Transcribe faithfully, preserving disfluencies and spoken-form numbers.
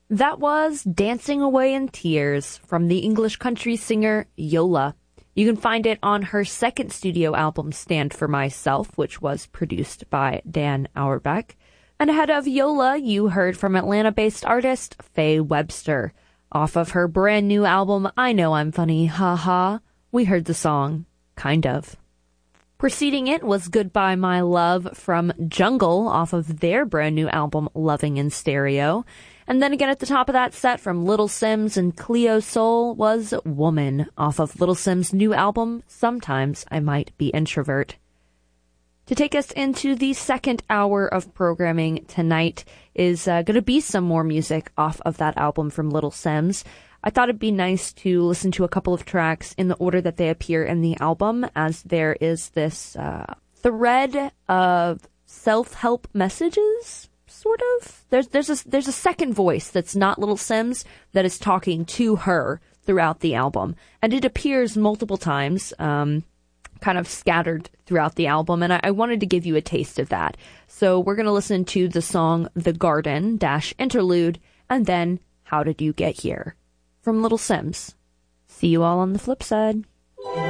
That was Dancing Away in Tears from the English country singer Yola. You can find it on her second studio album, Stand for Myself, which was produced by Dan Auerbach. And ahead of Yola, you heard from Atlanta-based artist Faye Webster. Off of her brand new album, I Know I'm Funny, Ha Ha, we heard the song Kind Of. Preceding it was Goodbye My Love from Jungle off of their brand new album, Loving in Stereo. And then again at the top of that set from Little Sims and Cleo Soul was Woman off of Little Sims' new album, Sometimes I Might Be Introvert. To take us into the second hour of programming tonight is uh, going to be some more music off of that album from Little Sims. I thought it'd be nice to listen to a couple of tracks in the order that they appear in the album, as there is this uh, thread of self-help messages. Sort of. There's there's a there's a second voice that's not Little Sims that is talking to her throughout the album, and it appears multiple times, um, kind of scattered throughout the album. And I, I wanted to give you a taste of that. So we're gonna listen to the song "The Garden" dash interlude, and then "How Did You Get Here" from Little Sims. See you all on the flip side.